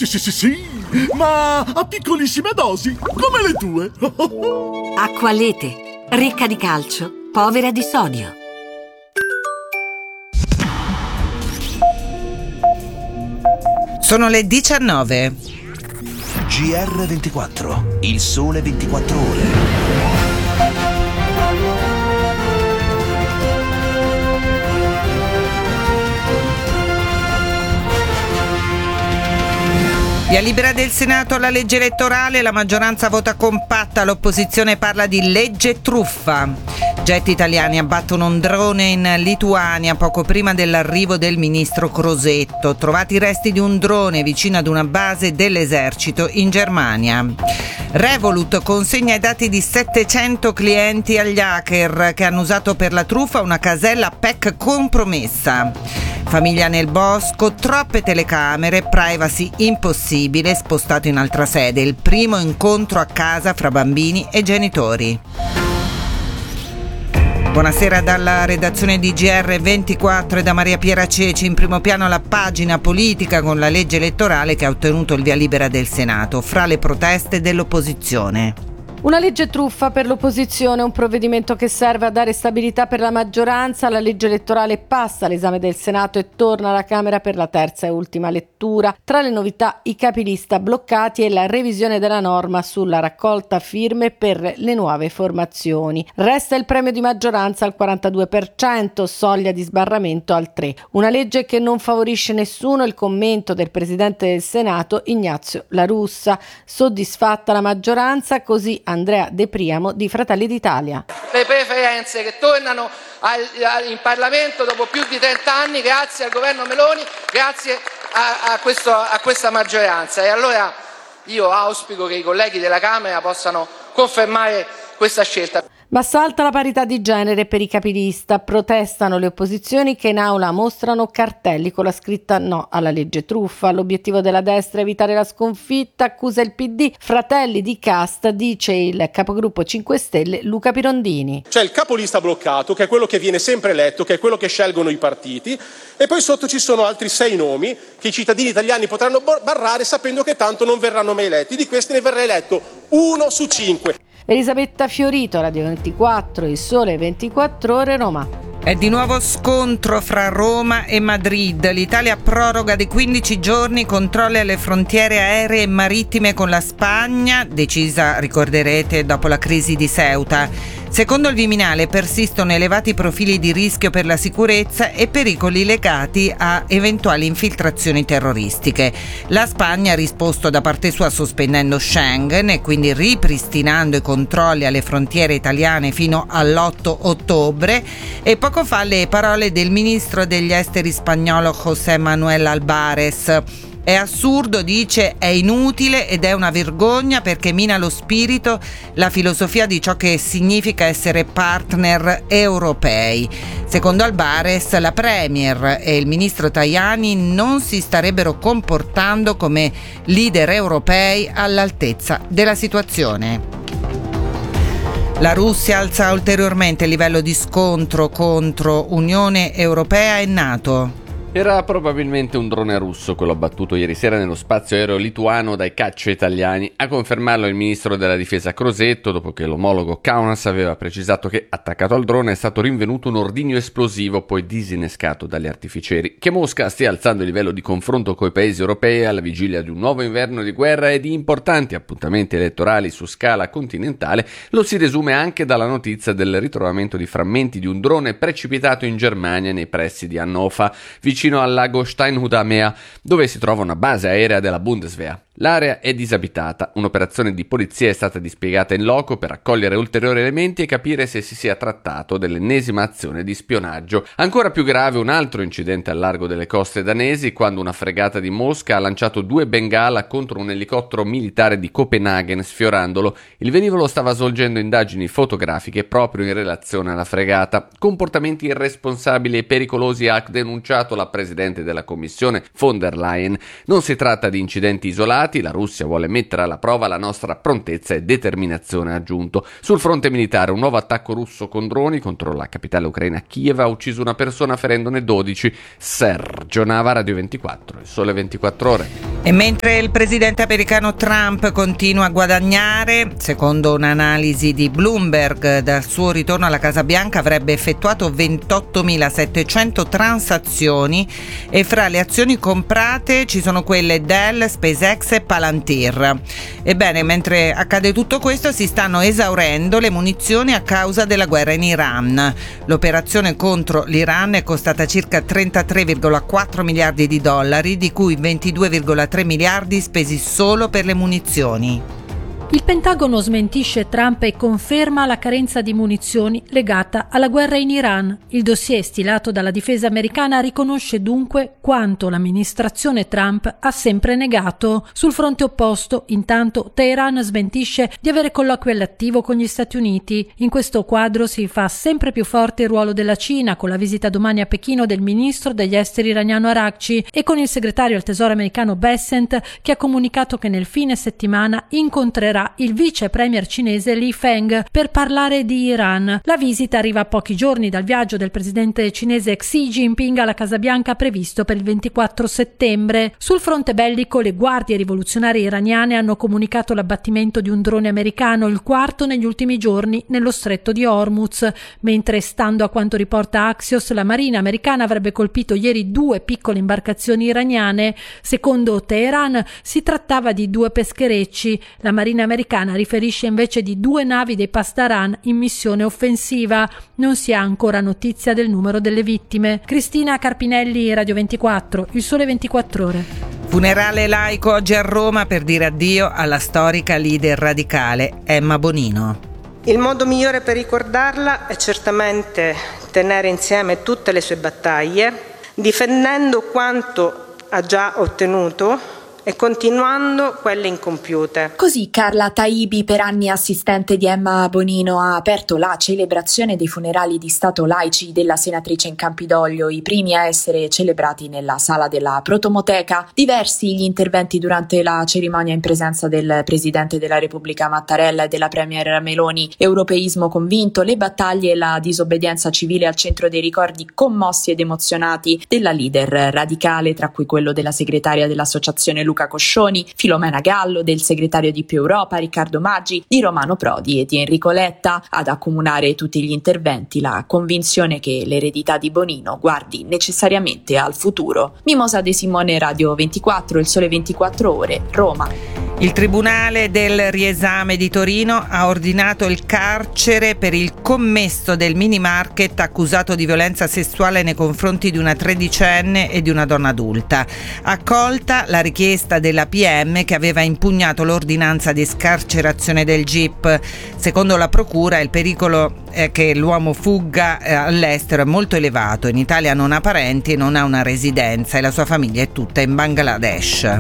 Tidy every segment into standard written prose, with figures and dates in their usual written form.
Sì, ma a piccolissime dosi, come le tue. Acqualete, ricca di calcio, povera di sodio. Sono le 19. GR24, il sole 24 ore. Via libera del Senato alla legge elettorale, la maggioranza vota compatta, l'opposizione parla di legge truffa. Jet italiani abbattono un drone in Lituania poco prima dell'arrivo del ministro Crosetto. Trovati i resti di un drone vicino ad una base dell'esercito in Germania. Revolut consegna i dati di 700 clienti agli hacker che hanno usato per la truffa una casella PEC compromessa. Famiglia nel bosco, troppe telecamere, privacy impossibile, spostato in altra sede. Il primo incontro a casa fra bambini e genitori. Buonasera dalla redazione di GR24 e da Maria Piera Ceci. In primo piano la pagina politica con la legge elettorale che ha ottenuto il via libera del Senato, fra le proteste dell'opposizione. Una legge truffa per l'opposizione, un provvedimento che serve a dare stabilità per la maggioranza. La legge elettorale passa all'esame del Senato e torna alla Camera per la terza e ultima lettura. Tra le novità i capilista bloccati e la revisione della norma sulla raccolta firme per le nuove formazioni. Resta il premio di maggioranza al 42%, soglia di sbarramento al 3%. Una legge che non favorisce nessuno, il commento del Presidente del Senato Ignazio La Russa. Soddisfatta la maggioranza, così Andrea De Priamo di Fratelli d'Italia. Le preferenze che tornano in Parlamento dopo più di 30 anni grazie al governo Meloni, grazie a questa maggioranza. E allora io auspico che i colleghi della Camera possano confermare questa scelta. Ma salta la parità di genere per i capilista, protestano le opposizioni che in aula mostrano cartelli con la scritta no alla legge truffa. L'obiettivo della destra è evitare la sconfitta, accusa il PD. Fratelli di casta, dice il capogruppo 5 Stelle Luca Pirondini. C'è il capolista bloccato, che è quello che viene sempre eletto, che è quello che scelgono i partiti, e poi sotto ci sono altri 6 nomi che i cittadini italiani potranno barrare sapendo che tanto non verranno mai eletti. Di questi ne verrà eletto 1 su 5. Elisabetta Fiorito, Radio 24, Il Sole 24 Ore, Roma. È di nuovo scontro fra Roma e Madrid. L'Italia proroga di 15 giorni controlli alle frontiere aeree e marittime con la Spagna, decisa, ricorderete, dopo la crisi di Ceuta. Secondo il Viminale persistono elevati profili di rischio per la sicurezza e pericoli legati a eventuali infiltrazioni terroristiche. La Spagna ha risposto da parte sua sospendendo Schengen e quindi ripristinando i controlli alle frontiere italiane fino all'8 ottobre e poco fa le parole del ministro degli esteri spagnolo José Manuel Álvarez. È assurdo, dice, è inutile ed è una vergogna perché mina lo spirito, la filosofia di ciò che significa essere partner europei. Secondo Álvarez, la Premier e il ministro Tajani non si starebbero comportando come leader europei all'altezza della situazione. La Russia alza ulteriormente il livello di scontro contro Unione Europea e NATO. Era probabilmente un drone russo quello abbattuto ieri sera nello spazio aereo lituano dai caccia italiani. A confermarlo il ministro della difesa Crosetto, dopo che l'omologo Kaunas aveva precisato che attaccato al drone è stato rinvenuto un ordigno esplosivo poi disinnescato dagli artificieri. Che Mosca stia alzando il livello di confronto coi paesi europei alla vigilia di un nuovo inverno di guerra e di importanti appuntamenti elettorali su scala continentale lo si desume anche dalla notizia del ritrovamento di frammenti di un drone precipitato in Germania nei pressi di Hannover, vicino al lago Steinhudamea, dove si trova una base aerea della Bundeswehr. L'area è disabitata, un'operazione di polizia è stata dispiegata in loco per raccogliere ulteriori elementi e capire se si sia trattato dell'ennesima azione di spionaggio. Ancora più grave un altro incidente al largo delle coste danesi, quando una fregata di Mosca ha lanciato 2 bengala contro un elicottero militare di Copenaghen, sfiorandolo. Il velivolo stava svolgendo indagini fotografiche proprio in relazione alla fregata. Comportamenti irresponsabili e pericolosi ha denunciato la presidente della Commissione von der Leyen. Non si tratta di incidenti isolati, dati, la Russia vuole mettere alla prova la nostra prontezza e determinazione, ha aggiunto. Sul fronte militare, un nuovo attacco russo con droni contro la capitale ucraina Kiev ha ucciso una persona ferendone 12. Sergio Nava, Radio 24, Il Sole 24 Ore. E mentre il presidente americano Trump continua a guadagnare, secondo un'analisi di Bloomberg, dal suo ritorno alla Casa Bianca avrebbe effettuato 28.700 transazioni e fra le azioni comprate ci sono quelle Dell, SpaceX e Palantir. Ebbene, mentre accade tutto questo si stanno esaurendo le munizioni a causa della guerra in Iran. L'operazione contro l'Iran è costata circa 33,4 miliardi di dollari, di cui 22,3 miliardi spesi solo per le munizioni. Il Pentagono smentisce Trump e conferma la carenza di munizioni legata alla guerra in Iran. Il dossier stilato dalla difesa americana riconosce dunque quanto l'amministrazione Trump ha sempre negato. Sul fronte opposto, intanto, Teheran smentisce di avere colloqui all'attivo con gli Stati Uniti. In questo quadro si fa sempre più forte il ruolo della Cina, con la visita domani a Pechino del ministro degli esteri iraniano Araghchi e con il segretario al tesoro americano Bessent, che ha comunicato che nel fine settimana incontrerà il vice premier cinese Li Feng per parlare di Iran. La visita arriva a pochi giorni dal viaggio del presidente cinese Xi Jinping alla Casa Bianca previsto per il 24 settembre. Sul fronte bellico, le guardie rivoluzionarie iraniane hanno comunicato l'abbattimento di un drone americano, il quarto negli ultimi giorni, nello stretto di Hormuz, mentre, stando a quanto riporta Axios, la marina americana avrebbe colpito ieri 2 piccole imbarcazioni iraniane. Secondo Teheran si trattava di 2 pescherecci. La marina americana riferisce invece di 2 navi dei Pasdaran in missione offensiva. Non si ha ancora notizia del numero delle vittime. Cristina Carpinelli, Radio 24, Il Sole 24 Ore. Funerale laico oggi a Roma per dire addio alla storica leader radicale Emma Bonino. Il modo migliore per ricordarla è certamente tenere insieme tutte le sue battaglie, difendendo quanto ha già ottenuto e continuando quelle incompiute. Così Carla Taibi, per anni assistente di Emma Bonino, ha aperto la celebrazione dei funerali di Stato laici della senatrice in Campidoglio, i primi a essere celebrati nella sala della Protomoteca. Diversi gli interventi durante la cerimonia in presenza del Presidente della Repubblica Mattarella e della Premier Meloni. Europeismo convinto, le battaglie e la disobbedienza civile al centro dei ricordi commossi ed emozionati della leader radicale, tra cui quello della segretaria dell'associazione Luca Coscioni, Filomena Gallo, del segretario di Più Europa Riccardo Maggi, di Romano Prodi e di Enrico Letta. Ad accomunare tutti gli interventi la convinzione che l'eredità di Bonino guardi necessariamente al futuro. Mimosa De Simone, Radio 24, Il Sole 24 Ore, Roma. Il Tribunale del Riesame di Torino ha ordinato il carcere per il commesso del mini market accusato di violenza sessuale nei confronti di una tredicenne e di una donna adulta. Accolta la richiesta della PM, che aveva impugnato l'ordinanza di scarcerazione del GIP. Secondo la procura il pericolo che l'uomo fugga all'estero è molto elevato. In Italia non ha parenti e non ha una residenza e la sua famiglia è tutta in Bangladesh.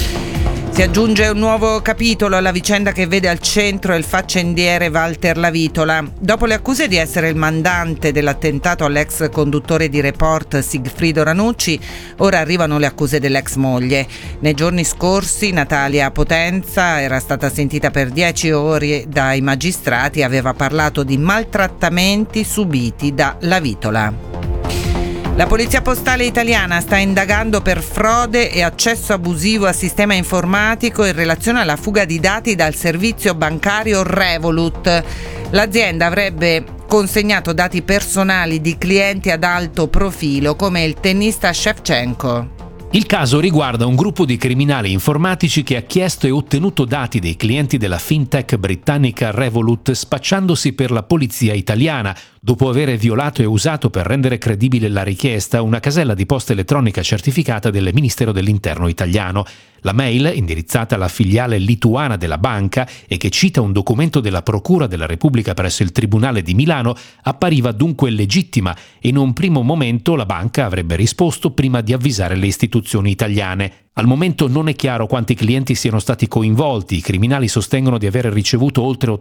Si aggiunge un nuovo capitolo alla vicenda che vede al centro il faccendiere Walter Lavitola. Dopo le accuse di essere il mandante dell'attentato all'ex conduttore di Report Sigfrido Ranucci, ora arrivano le accuse dell'ex moglie. Nei giorni scorsi Natalia Potenza era stata sentita per 10 ore dai magistrati e aveva parlato di maltrattamenti subiti da Lavitola. La Polizia Postale italiana sta indagando per frode e accesso abusivo al sistema informatico in relazione alla fuga di dati dal servizio bancario Revolut. L'azienda avrebbe consegnato dati personali di clienti ad alto profilo come il tennista Shevchenko. Il caso riguarda un gruppo di criminali informatici che ha chiesto e ottenuto dati dei clienti della fintech britannica Revolut spacciandosi per la polizia italiana, dopo aver violato e usato per rendere credibile la richiesta una casella di posta elettronica certificata del Ministero dell'Interno italiano. La mail, indirizzata alla filiale lituana della banca e che cita un documento della Procura della Repubblica presso il Tribunale di Milano, appariva dunque legittima e in un primo momento la banca avrebbe risposto prima di avvisare le istituzioni italiane. Al momento non è chiaro quanti clienti siano stati coinvolti. I criminali sostengono di aver ricevuto oltre